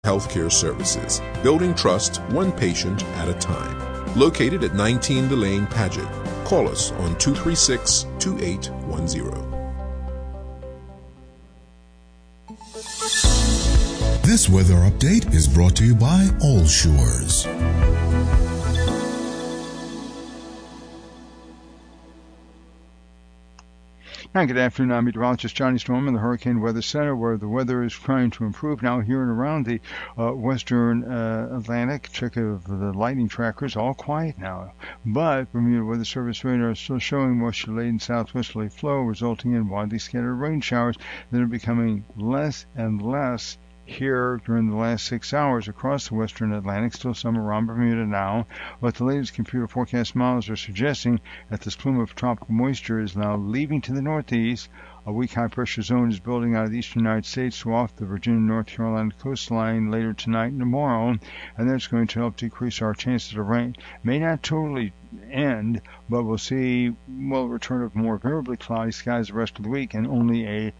Healthcare Services, building trust one patient at a time. Located at 19 Delane Paget. Call us on 236-2810. This weather update is brought to you by All Shores. Hi, good afternoon. I'm meteorologist Johnny Storm in the Hurricane Weather Center, where the weather is trying to improve now here and around the western Atlantic. Check of the lightning trackers, all quiet now. But Bermuda Weather Service radar is still showing moisture-laden southwesterly flow, resulting in widely scattered rain showers that are becoming less and less here during the last 6 hours across the western Atlantic. Still some around Bermuda now, but the latest computer forecast models are suggesting that this plume of tropical moisture is now leaving to the northeast. A weak high-pressure zone is building out of the eastern United States to off the Virginia, North Carolina coastline later tonight and tomorrow, and that's going to help decrease our chances of rain. May not totally end, but we'll see, return of more variably cloudy skies the rest of the week and only a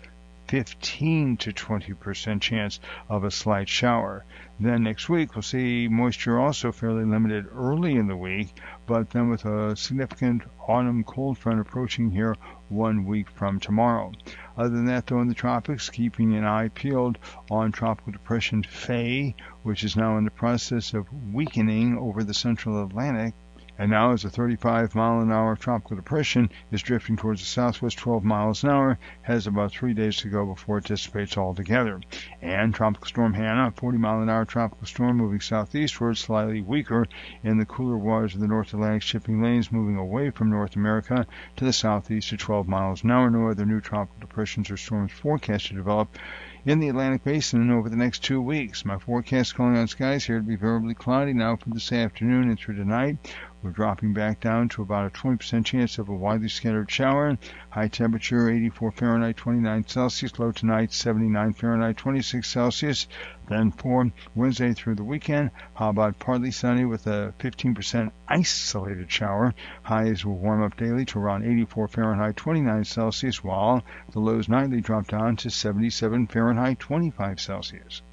15 to 20% chance of a slight shower. Then next week we'll see moisture also fairly limited early in the week, but then with a significant autumn cold front approaching here 1 week from tomorrow. Other than that, though, in the tropics, keeping an eye peeled on Tropical Depression Faye, which is now in the process of weakening over the central Atlantic. And now, as a 35-mile-an-hour tropical depression is drifting towards the southwest 12 miles an hour, has about 3 days to go before it dissipates altogether. And Tropical Storm Hannah, a 40-mile-an-hour tropical storm moving southeastward, slightly weaker in the cooler waters of the North Atlantic shipping lanes, moving away from North America to the southeast at 12 miles an hour. No other new tropical depressions or storms forecast to develop in the Atlantic Basin over the next 2 weeks. My forecast calling on skies here to be variably cloudy now for this afternoon and through tonight. We're dropping back down to about a 20% chance of a widely scattered shower. High temperature 84 Fahrenheit, 29 Celsius. Low tonight 79 Fahrenheit, 26 Celsius. Then for Wednesday through the weekend, how about partly sunny with a 15% isolated shower. Highs will warm up daily to around 84 Fahrenheit, 29 Celsius, while the lows nightly drop down to 77 Fahrenheit, 25 Celsius.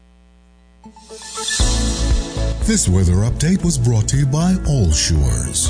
This weather update was brought to you by All Shores.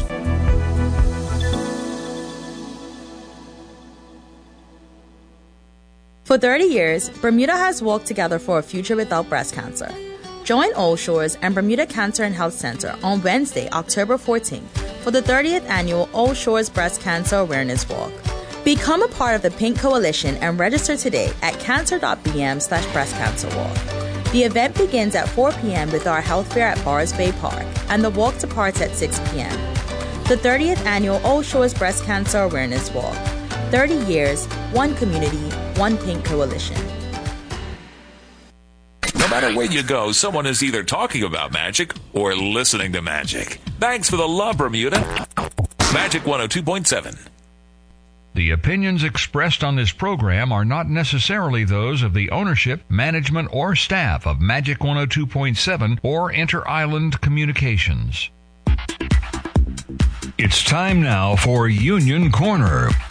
For 30 years, Bermuda has walked together for a future without breast cancer. Join All Shores and Bermuda Cancer and Health Center on Wednesday, October 14th for the 30th annual All Shores Breast Cancer Awareness Walk. Become a part of the Pink Coalition and register today at cancer.bm/breastcancerwalk. The event begins at 4 p.m. with our health fair at Bars Bay Park, and the walk departs at 6 p.m. The 30th annual All Shores Breast Cancer Awareness Walk. 30 years, one community, one Pink Coalition. No matter where you go, someone is either talking about magic or listening to magic. Thanks for the love, Bermuda. Magic 102.7. The opinions expressed on this program are not necessarily those of the ownership, management, or staff of Magic 102.7 or Inter-Island Communications. It's time now for Union Corner.